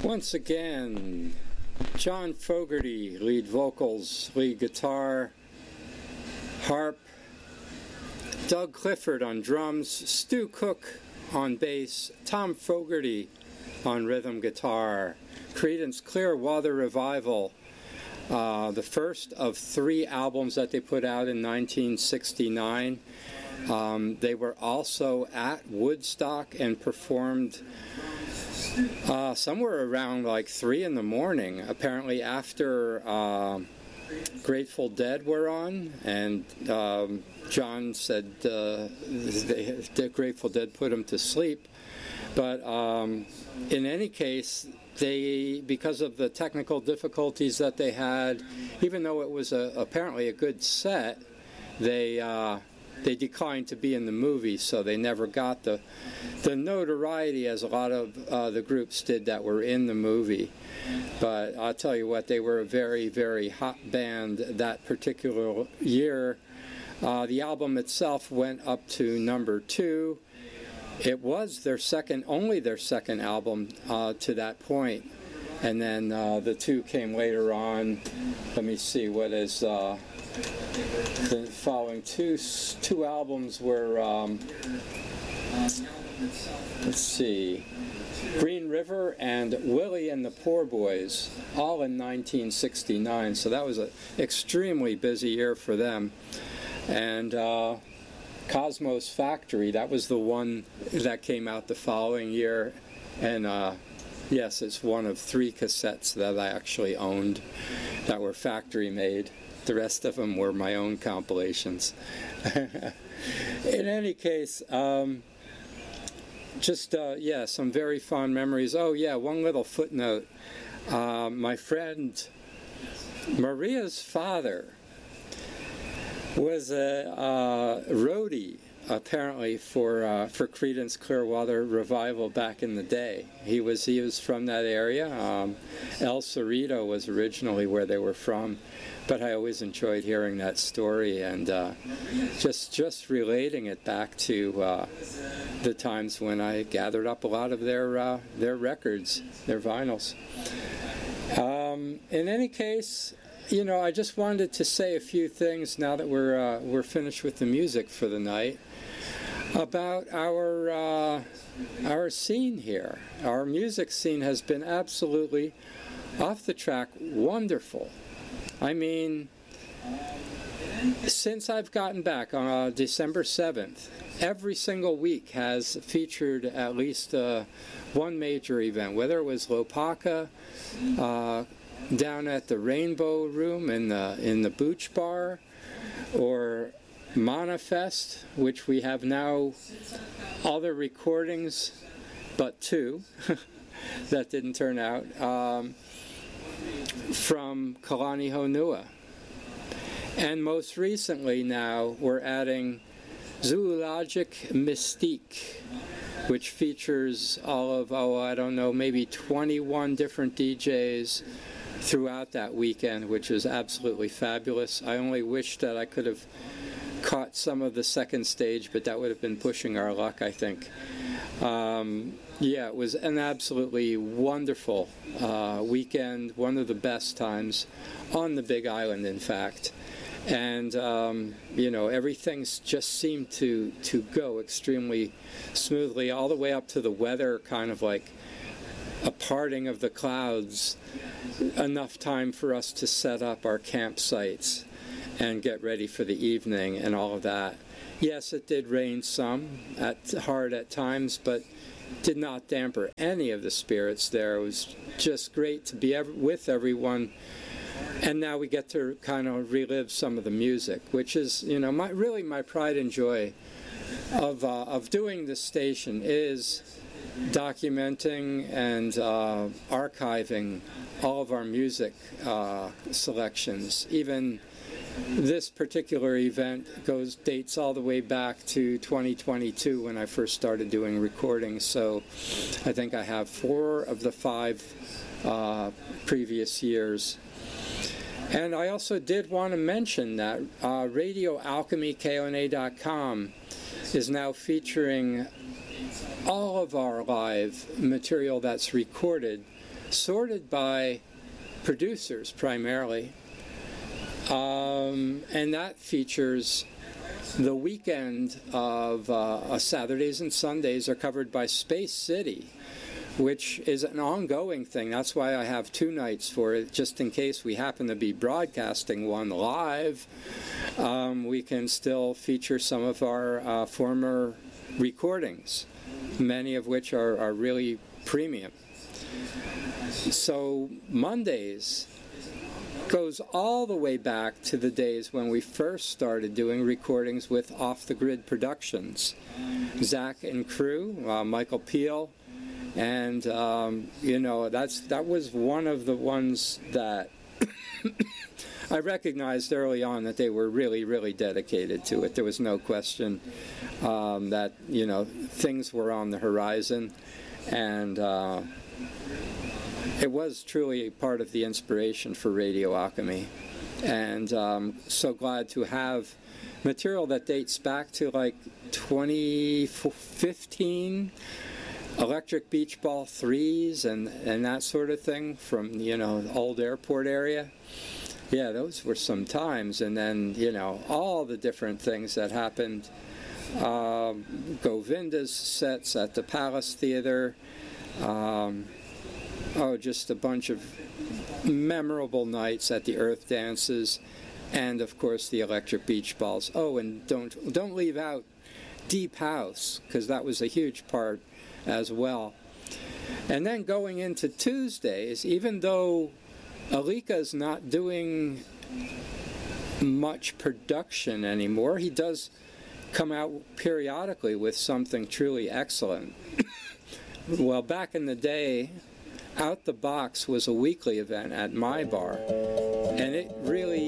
Once again, John Fogerty, lead vocals, lead guitar, harp, Doug Clifford on drums, Stu Cook on bass, Tom Fogerty on rhythm guitar. Creedence Clearwater Revival, the first of 3 albums that they put out in 1969. They were also at Woodstock and performed somewhere around like 3 in the morning, apparently after Grateful Dead were on, and John said the Grateful Dead put him to sleep. But in any case, they, because of the technical difficulties that they had, even though it was apparently a good set, they declined to be in the movie, so they never got the notoriety as a lot of the groups did that were in the movie. But I'll tell you what, they were a very, very hot band that particular year. The album itself went up to number 2. It was only their second album to that point. And then the 2 came later on. Let me see, what is... the following two albums were, let's see, Green River and Willie and the Poor Boys, all in 1969. So that was an extremely busy year for them. And Cosmos Factory, that was the one that came out the following year. And yes, it's one of 3 cassettes that I actually owned that were factory made. The rest of them were my own compilations. In any case, some very fond memories. Oh yeah, one little footnote. My friend Maria's father was a roadie, apparently, for Creedence Clearwater Revival back in the day. He was from that area. El Cerrito was originally where they were from. But I always enjoyed hearing that story and just relating it back to the times when I gathered up a lot of their records, their vinyls. In any case, I just wanted to say a few things now that we're finished with the music for the night about our scene here. Our music scene has been absolutely off the track wonderful. I mean, since I've gotten back on December 7th, every single week has featured at least one major event, whether it was Lopaka, down at the Rainbow Room in the Booch Bar, or Manifest, which we have now other recordings, but 2 that didn't turn out. From Kalani Honua. And most recently now we're adding Zoologic Mystique, which features all of, maybe 21 different DJs throughout that weekend, which is absolutely fabulous. I only wish that I could have caught some of the second stage, but that would have been pushing our luck, I think. It was an absolutely wonderful weekend, one of the best times on the Big Island, in fact. And, everything's just seemed to go extremely smoothly, all the way up to the weather, kind of like a parting of the clouds, enough time for us to set up our campsites and get ready for the evening and all of that. Yes, it did rain hard at times, but did not damper any of the spirits there. It was just great to be with everyone. And now we get to kind of relive some of the music, which is, my pride and joy of doing this station is documenting and archiving all of our music selections. Even this particular event dates all the way back to 2022 when I first started doing recordings. So I think I have 4 of the 5 previous years. And I also did want to mention that Radio Alchemy, KONA.com, is now featuring all of our live material that's recorded sorted by producers primarily, and that features the weekend of Saturdays and Sundays are covered by Space City, which is an ongoing thing. That's why I have 2 nights for it, just in case we happen to be broadcasting one live. We can still feature some of our former recordings, many of which are really premium. So Mondays goes all the way back to the days when we first started doing recordings with Off the Grid Productions. Zach and crew, Michael Peel, and that was one of the ones that I recognized early on that they were really, really dedicated to it. There was no question that, things were on the horizon, and it was truly part of the inspiration for Radio Alchemy. And so glad to have material that dates back to like 2015, electric beach ball 3s and that sort of thing from, old airport area. Yeah, those were some times. And then, all the different things that happened. Govinda's sets at the Palace Theater. Just a bunch of memorable nights at the Earth Dances, and of course the electric beach balls. Oh, and don't leave out Deep House, because that was a huge part as well. And then going into Tuesdays, even though Alika's not doing much production anymore, he does come out periodically with something truly excellent. Well, back in the day, Out the Box was a weekly event at my bar, and it really